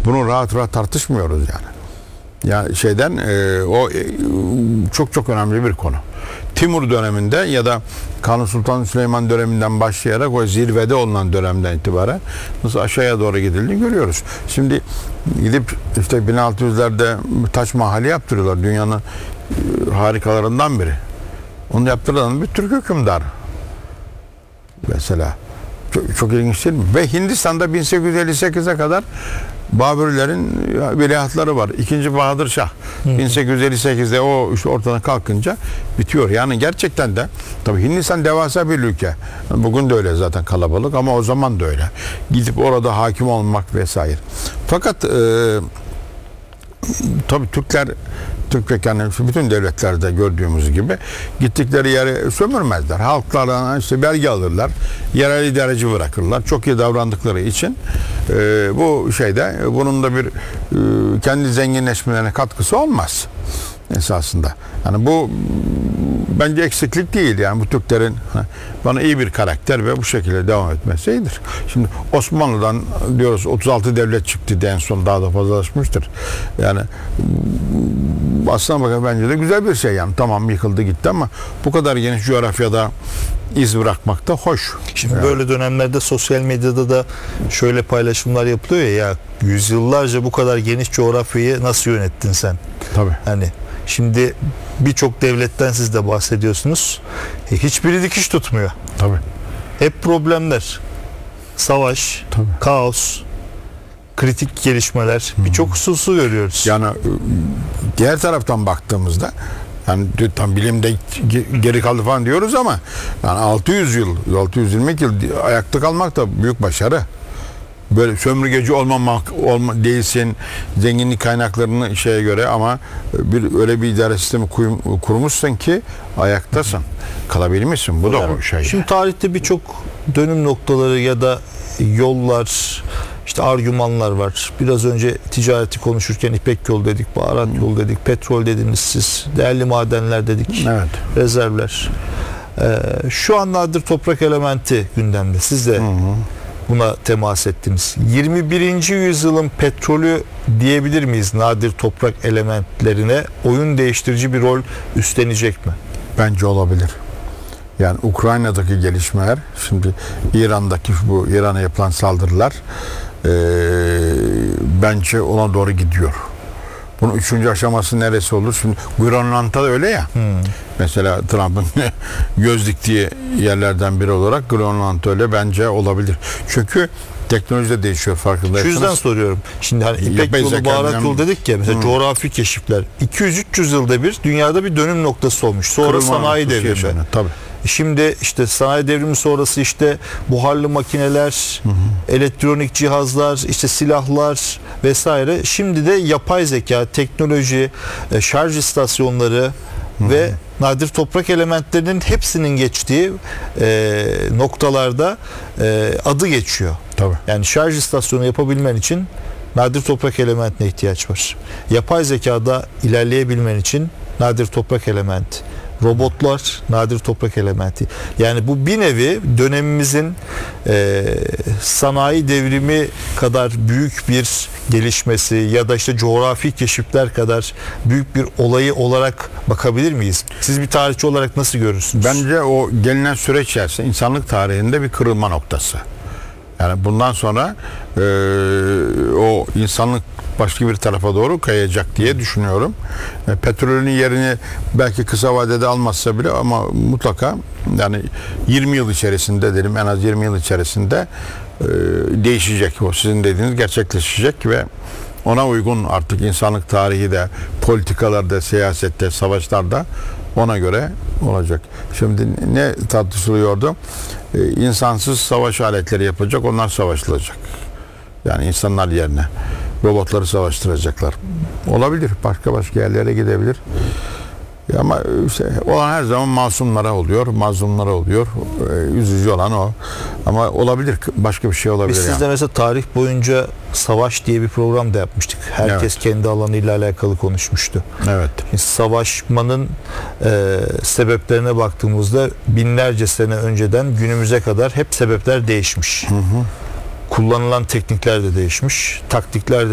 Bunu rahat rahat tartışmıyoruz yani. Ya şeyden o çok çok önemli bir konu. Timur döneminde ya da Kanuni Sultan Süleyman döneminden başlayarak o zirvede olunan dönemden itibaren nasıl aşağıya doğru gidildiğini görüyoruz. Şimdi gidip işte 1600'lerde Taç Mahal'i yaptırıyorlar. Dünyanın harikalarından biri. Onu yaptıran bir Türk hükümdar. Mesela. Çok ilginç değil mi? Ve Hindistan'da 1858'e kadar Babürlerin veliahtları var. İkinci Bahadır Şah 1858'de o işte ortadan kalkınca bitiyor. Yani gerçekten de tabii Hindistan devasa bir ülke. Bugün de öyle zaten kalabalık ama o zaman da öyle. Gidip orada hakim olmak vesaire. Fakat tabii Türk ve yani bütün devletlerde gördüğümüz gibi gittikleri yere sömürmezler. Halklardan işte vergi alırlar. Yerel idareci bırakırlar. Çok iyi davrandıkları için bu şeyde bunun da bir kendi zenginleşmelerine katkısı olmaz esasında. Yani bu bence eksiklik değil. Yani bu Türklerin bana iyi bir karakter ve bu şekilde devam etmesi iyidir. Şimdi Osmanlı'dan diyoruz 36 devlet çıktı en son, daha da fazlalaşmıştır. Yani aslına bakın bence de güzel bir şey yani. Tamam, yıkıldı gitti ama bu kadar geniş coğrafyada iz bırakmak da hoş. Şimdi böyle dönemlerde sosyal medyada da şöyle paylaşımlar yapılıyor ya, yüzyıllarca bu kadar geniş coğrafyayı nasıl yönettin sen? Tabii. Hani şimdi birçok devletten siz de bahsediyorsunuz. Hiçbiri dikiş tutmuyor. Tabii. Hep problemler. Savaş, Tabii. kaos, kritik gelişmeler, birçok hususu görüyoruz. Yani diğer taraftan baktığımızda yani tam bilimde geri kaldı falan diyoruz ama yani 620 yıl ayakta kalmak da büyük başarı. Böyle sömürgeci değilsin, zenginlik kaynaklarını şeye göre ama öyle bir idare sistemi kurmuşsun ki ayaktasın. Kalabilmişsin. Bu da o şey. Şimdi tarihte birçok dönüm noktaları ya da yollar, işte argümanlar var. Biraz önce ticareti konuşurken İpek yolu dedik, baharat yolu dedik, petrol dediniz siz, değerli madenler dedik, evet. Rezervler. Şu an nadir toprak elementi gündemde. Siz de buna temas ettiniz. 21. yüzyılın petrolü diyebilir miyiz nadir toprak elementlerine? Oyun değiştirici bir rol üstlenecek mi? Bence olabilir. Yani Ukrayna'daki gelişmeler, şimdi İran'a yapılan saldırılar bence ona doğru gidiyor. Bunun 3. aşaması neresi olur? Şimdi Grönland'da da öyle ya. Mesela Trump'ın göz diktiği yerlerden biri olarak Grönland öyle, bence olabilir. Çünkü teknoloji de değişiyor, farkındaysanız. Şu yüzden soruyorum. Şimdi hani İpek yolu, baharat yolu dedik ya, mesela coğrafi keşifler 200-300 yılda bir dünyada bir dönüm noktası olmuş. Sonra sanayi devrimi. Tabii. Şimdi işte sanayi devrimi sonrası işte buharlı makineler, elektronik cihazlar, işte silahlar vesaire. Şimdi de yapay zeka, teknoloji, şarj istasyonları ve nadir toprak elementlerinin hepsinin geçtiği noktalarda adı geçiyor. Tabii. Yani şarj istasyonu yapabilmen için nadir toprak elementine ihtiyaç var. Yapay zekada ilerleyebilmen için nadir toprak elementi. Robotlar nadir toprak elementi. Yani bu bir nevi dönemimizin sanayi devrimi kadar büyük bir gelişmesi ya da işte coğrafi keşifler kadar büyük bir olayı olarak bakabilir miyiz? Siz bir tarihçi olarak nasıl görürsünüz? Bence o gelinen süreç içerisinde insanlık tarihinde bir kırılma noktası. Yani bundan sonra o insanlık başka bir tarafa doğru kayacak diye düşünüyorum. Petrolün yerini belki kısa vadede almazsa bile ama mutlaka yani 20 yıl içerisinde dedim, en az 20 yıl içerisinde değişecek. O sizin dediğiniz gerçekleşecek ve ona uygun artık insanlık tarihi de, politikalarda, siyasette, savaşlarda ona göre olacak. Şimdi ne tartışılıyordu? İnsansız savaş aletleri yapacak, onlar savaşılacak. Yani insanlar yerine robotları savaştıracaklar. Olabilir. Başka yerlere gidebilir. Ama işte olan her zaman masumlara oluyor, mazlumlara oluyor. Üzücü olan o. Ama olabilir. Başka bir şey olabilir. Biz sizde mesela tarih boyunca Savaş diye bir program da yapmıştık. Herkes kendi alanıyla alakalı konuşmuştu. Evet. Savaşmanın sebeplerine baktığımızda binlerce sene önceden günümüze kadar hep sebepler değişmiş. Kullanılan teknikler de değişmiş, taktikler de